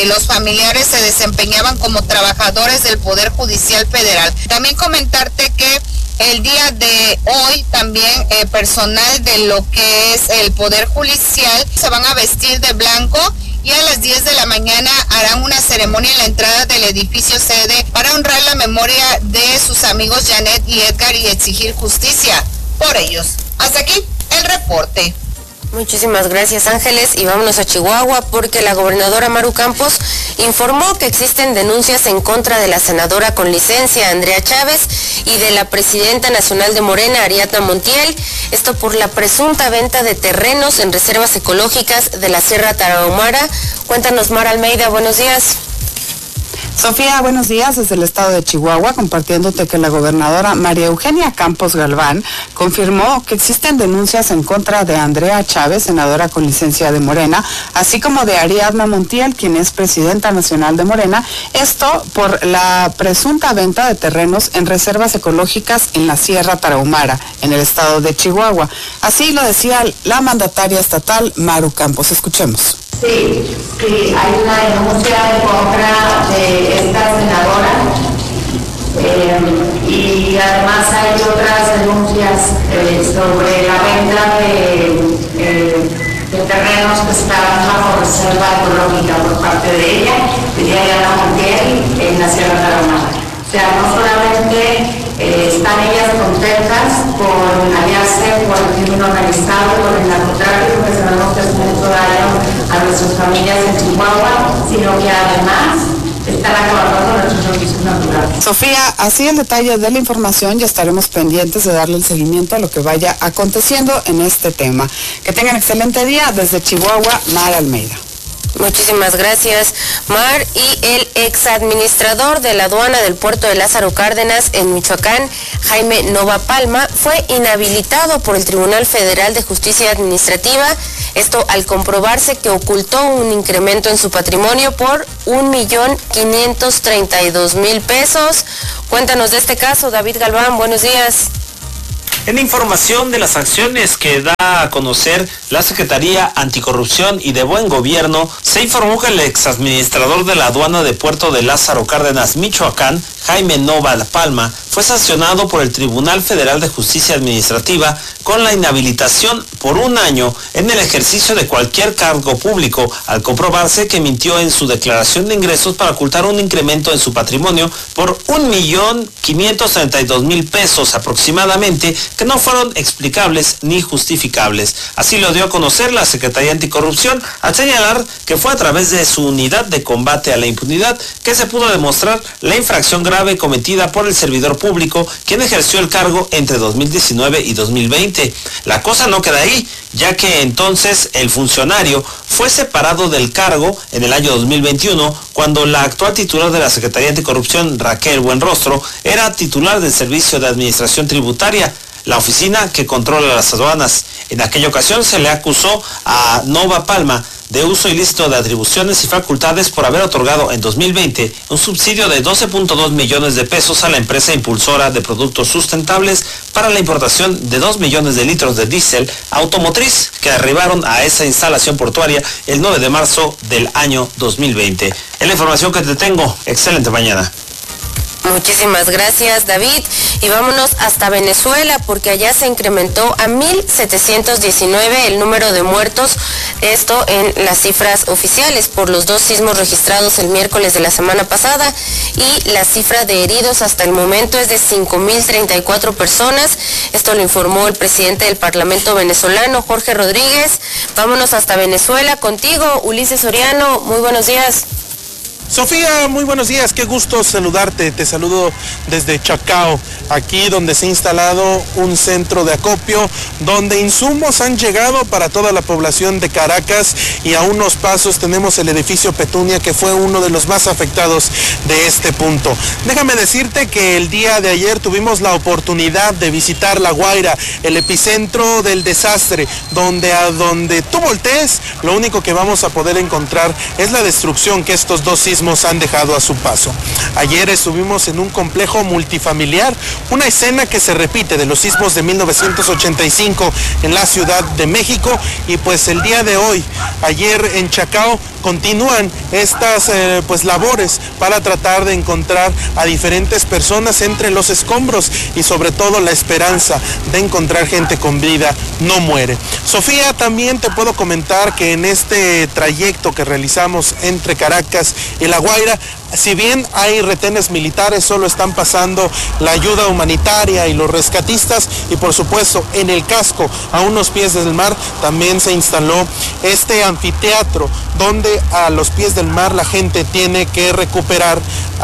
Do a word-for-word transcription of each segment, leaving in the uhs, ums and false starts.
los familiares se desempeñaban como trabajadores del Poder Judicial Federal. También comentarte que el día de hoy también eh, personal de lo que es el Poder Judicial se van a vestir de blanco y a las diez de la mañana harán una ceremonia en la entrada del edificio sede para honrar la memoria de sus amigos Janet y Edgar y exigir justicia por ellos. Hasta aquí el reporte. Muchísimas gracias, Ángeles, y vámonos a Chihuahua porque la gobernadora Maru Campos informó que existen denuncias en contra de la senadora con licencia Andrea Chávez y de la presidenta nacional de Morena, Ariadna Montiel, esto por la presunta venta de terrenos en reservas ecológicas de la Sierra Tarahumara. Cuéntanos, Mar Almeida, buenos días. Sofía, buenos días desde el estado de Chihuahua, compartiéndote que la gobernadora María Eugenia Campos Galván confirmó que existen denuncias en contra de Andrea Chávez, senadora con licencia de Morena, así como de Ariadna Montiel, quien es presidenta nacional de Morena, esto por la presunta venta de terrenos en reservas ecológicas en la Sierra Tarahumara, en el estado de Chihuahua. Así lo decía la mandataria estatal Maru Campos. Escuchemos. Sí, sí, hay una denuncia en contra de esta senadora eh, y además hay otras denuncias eh, sobre la venta de, eh, de terrenos que están bajo reserva ecológica por parte de ella, de Ariadna Montiel, en la Sierra Tarahumara. O sea, no solamente eh, están ellas contentas con aliarse con el crimen organizado, con el narcotráfico, que sabemos que es mucho daño a nuestras familias en Chihuahua, sino que además están acabando con nuestros recursos naturales. Sofía, así el detalle de la información, ya estaremos pendientes de darle el seguimiento a lo que vaya aconteciendo en este tema. Que tengan excelente día desde Chihuahua, Mar Almeida. Muchísimas gracias, Mar. Y el exadministrador de la aduana del puerto de Lázaro Cárdenas en Michoacán, Jaime Nova Palma, fue inhabilitado por el Tribunal Federal de Justicia Administrativa, esto al comprobarse que ocultó un incremento en su patrimonio por un millón quinientos treinta y dos mil pesos. Cuéntanos de este caso, David Galván, buenos días. En información de las acciones que da a conocer la Secretaría Anticorrupción y de Buen Gobierno, se informó que el exadministrador de la aduana de Puerto de Lázaro Cárdenas, Michoacán, Jaime Nova Palma, fue sancionado por el Tribunal Federal de Justicia Administrativa con la inhabilitación por un año en el ejercicio de cualquier cargo público, al comprobarse que mintió en su declaración de ingresos para ocultar un incremento en su patrimonio por un millón quinientos treinta y dos mil pesos aproximadamente, que no fueron explicables ni justificables. Así lo dio a conocer la Secretaría Anticorrupción al señalar que fue a través de su unidad de combate a la impunidad que se pudo demostrar la infracción grave cometida por el servidor público, quien ejerció el cargo entre dos mil diecinueve y dos mil veinte. La cosa no queda ahí, ya que entonces el funcionario fue separado del cargo en el año dos mil veintiuno, cuando la actual titular de la Secretaría Anticorrupción, Raquel Buenrostro, era titular del Servicio de Administración Tributaria, la oficina que controla las aduanas. En aquella ocasión se le acusó a Nova Palma de uso ilícito de atribuciones y facultades por haber otorgado en dos mil veinte un subsidio de doce punto dos millones de pesos a la empresa impulsora de productos sustentables para la importación de dos millones de litros de diésel automotriz que arribaron a esa instalación portuaria el nueve de marzo del año dos mil veinte. Es la información que te tengo. Excelente mañana. Muchísimas gracias, David. Y vámonos hasta Venezuela, porque allá se incrementó a mil setecientos diecinueve el número de muertos, esto en las cifras oficiales por los dos sismos registrados el miércoles de la semana pasada, y la cifra de heridos hasta el momento es de cinco mil treinta y cuatro personas. Esto lo informó el presidente del Parlamento venezolano, Jorge Rodríguez. Vámonos hasta Venezuela contigo, Ulises Soriano. Muy buenos días. Sofía, muy buenos días, qué gusto saludarte, te saludo desde Chacao, aquí donde se ha instalado un centro de acopio, donde insumos han llegado para toda la población de Caracas, y a unos pasos tenemos el edificio Petunia, que fue uno de los más afectados de este punto. Déjame decirte que el día de ayer tuvimos la oportunidad de visitar La Guaira, el epicentro del desastre, donde a donde tú voltees, lo único que vamos a poder encontrar es la destrucción que estos dos sismos sismos han dejado a su paso. Ayer estuvimos en un complejo multifamiliar, una escena que se repite de los sismos de mil novecientos ochenta y cinco en la Ciudad de México, y pues el día de hoy, ayer en Chacao, continúan estas eh, pues labores para tratar de encontrar a diferentes personas entre los escombros, y sobre todo la esperanza de encontrar gente con vida no muere. Sofía, también te puedo comentar que en este trayecto que realizamos entre Caracas y La Guaira, si bien hay retenes militares, solo están pasando la ayuda humanitaria y los rescatistas, y por supuesto en el casco, a unos pies del mar, también se instaló este anfiteatro donde a los pies del mar la gente tiene que recuperar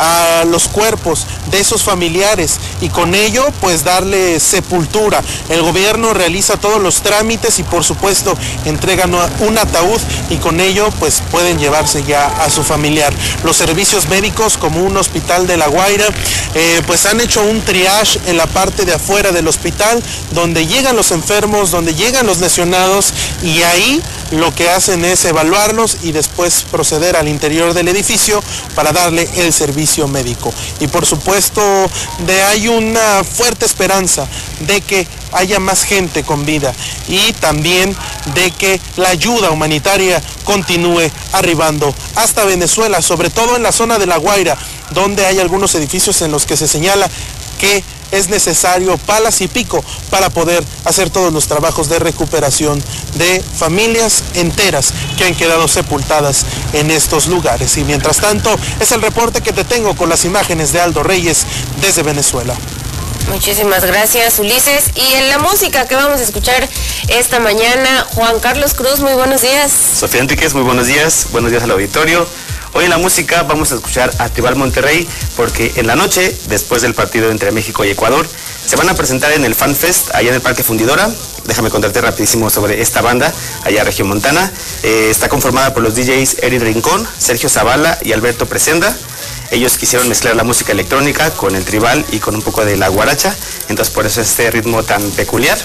a los cuerpos de esos familiares y con ello pues darle sepultura. El gobierno realiza todos los trámites y por supuesto entregan un ataúd, y con ello pues pueden llevarse ya a su familiar. Los servicios médicos, como un hospital de La Guaira, eh, pues han hecho un triage en la parte de afuera del hospital, donde llegan los enfermos, donde llegan los lesionados, y ahí lo que hacen es evaluarlos y después proceder al interior del edificio para darle el servicio médico. Y por supuesto de hay una fuerte esperanza de que haya más gente con vida, y también de que la ayuda humanitaria continúe arribando hasta Venezuela, sobre todo en la zona de La Guaira, donde hay algunos edificios en los que se señala que es necesario palas y pico para poder hacer todos los trabajos de recuperación de familias enteras que han quedado sepultadas en estos lugares. Y mientras tanto, es el reporte que te tengo con las imágenes de Aldo Reyes desde Venezuela. Muchísimas gracias, Ulises. Y en la música que vamos a escuchar esta mañana, Juan Carlos Cruz, muy buenos días. Sofía Enríquez, muy buenos días. Buenos días al auditorio. Hoy en la música vamos a escuchar a Tribal Monterrey, porque en la noche, después del partido entre México y Ecuador, se van a presentar en el Fan Fest, allá en el Parque Fundidora. Déjame contarte rapidísimo sobre esta banda, allá regiomontana. Eh, está conformada por los D Js Eric Rincón, Sergio Zavala y Alberto Presenda. Ellos quisieron mezclar la música electrónica con el tribal y con un poco de la guaracha, entonces por eso este ritmo tan peculiar.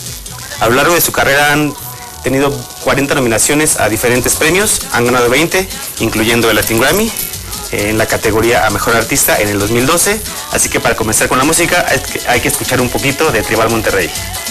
A lo largo de su carrera han tenido cuarenta nominaciones a diferentes premios, han ganado veinte, incluyendo el Latin Grammy, en la categoría a Mejor Artista en el dos mil doce, así que para comenzar con la música hay que, hay que escuchar un poquito de Tribal Monterrey.